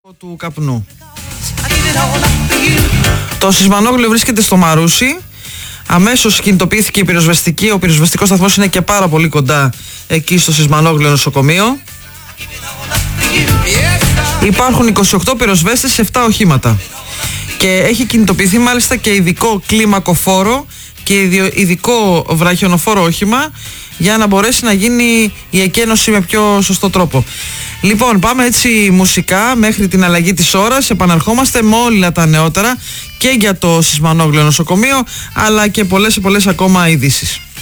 του καπνού. Το Σισμανόγλιο βρίσκεται στο Μαρούσι. Αμέσως κινητοποιήθηκε η πυροσβεστική. Ο πυροσβεστικός σταθμός είναι και πάρα πολύ κοντά εκεί στο Σισμανόγλιο νοσοκομείο. Υπάρχουν 28 πυροσβέστες σε 7 οχήματα. Και έχει κινητοποιηθεί μάλιστα και ειδικό κλίμακοφόρο και ειδικό βραχιονοφόρο όχημα για να μπορέσει να γίνει η εκένωση με πιο σωστό τρόπο. Λοιπόν, πάμε έτσι μουσικά μέχρι την αλλαγή της ώρας. Επαναρχόμαστε με όλα τα νεότερα και για το Σισμανόγλιο νοσοκομείο, αλλά και πολλές ακόμα ειδήσεις.